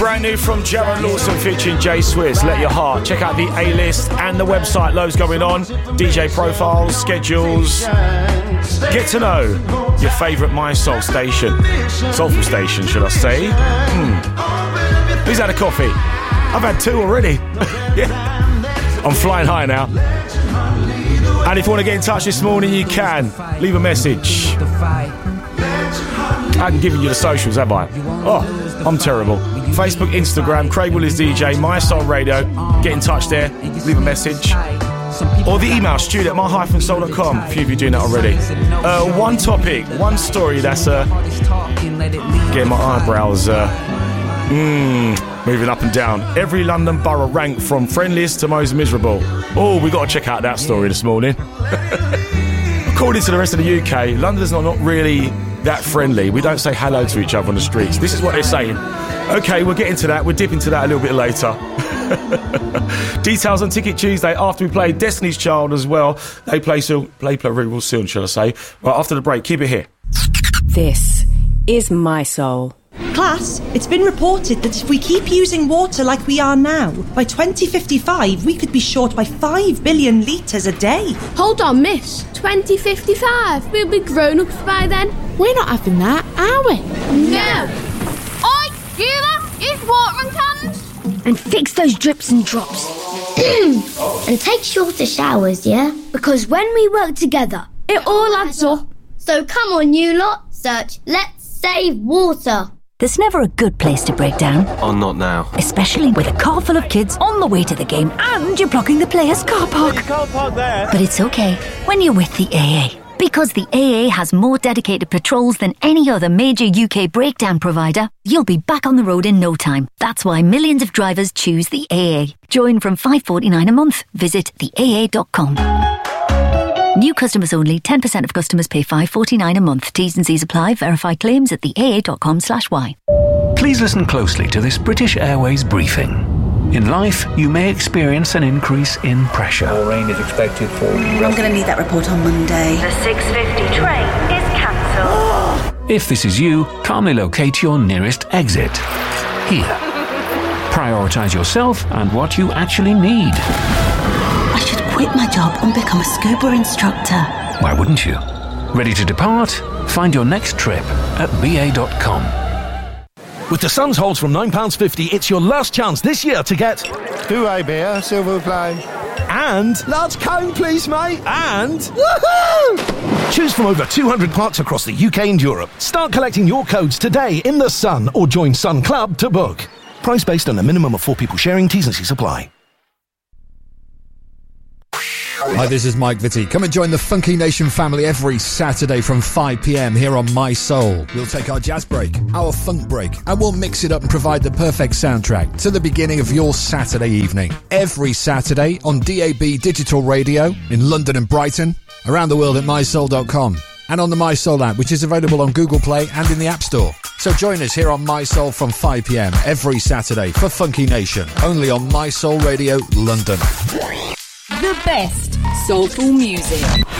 Brand new from Jared Lawson featuring Jay Swiss, Let Your Heart. Check out the A-list and the website, loads going on. DJ profiles, schedules. Get to know your favourite My Soul station. Soulful station, should I say. Who's had a coffee? I've had 2 already. Yeah. I'm flying high now. And if you want to get in touch this morning, you can. Leave a message. I haven't given you the socials, have I? Oh, I'm terrible. Facebook, Instagram, Craig Willis DJ, My Soul Radio. Get in touch there. Leave a message. Or the email, studio@my-soul.com. A few of you doing that already. One topic, one story that's getting my eyebrows moving up and down. Every London borough ranked from friendliest to most miserable. Oh, we got to check out that story this morning. According to the rest of the UK, London's not really that friendly. We don't say hello to each other on the streets. This is what they're saying. Okay, we'll get into that. We'll dip into that a little bit later. Details on Ticket Tuesday after we play Destiny's Child as well. They play real soon, shall I say. Right, after the break, keep it here. This is My Soul. Class, it's been reported that if we keep using water like we are now, by 2055 we could be short by 5 billion litres a day. Hold on, miss. 2055? We'll be grown-ups by then. We're not having that, are we? No. Oi, you lot, use watering cans. And fix those drips and drops. And take shorter showers, yeah? Because when we work together, it all adds up. So come on, you lot, search Let's Save Water. There's never a good place to break down. Oh, not now. Especially with a car full of kids on the way to the game and you're blocking the players' car park. You can't park there. But it's okay when you're with the AA. Because the AA has more dedicated patrols than any other major UK breakdown provider, you'll be back on the road in no time. That's why millions of drivers choose the AA. Join from $5.49 a month. Visit theaa.com. New customers only. 10% of customers pay $5.49 a month. T's and C's apply. Verify claims at theaa.com/y. Please listen closely to this British Airways briefing. In life, you may experience an increase in pressure. More rain is expected for... I'm going to need that report on Monday. The 6:50 train is cancelled. If this is you, calmly locate your nearest exit. Here. Prioritise yourself and what you actually need. I should quit my job and become a scuba instructor. Why wouldn't you? Ready to depart? Find your next trip at ba.com. With the Sun's holds from £9.50, it's your last chance this year to get... Two-way beer, silver play. And... Large cone, please, mate. And... Woohoo! Choose from over 200 parks across the UK and Europe. Start collecting your codes today in the Sun or join Sun Club to book. Price based on a minimum of 4 people sharing. T's and C's apply. Hi, this is Mike Vitti. Come and join the Funky Nation family every Saturday from 5 p.m. here on My Soul. We'll take our jazz break, our funk break, and we'll mix it up and provide the perfect soundtrack to the beginning of your Saturday evening. Every Saturday on DAB Digital Radio in London and Brighton, around the world at mysoul.com, and on the My Soul app, which is available on Google Play and in the App Store. So join us here on My Soul from 5 p.m. every Saturday for Funky Nation, only on My Soul Radio, London. The best soulful music.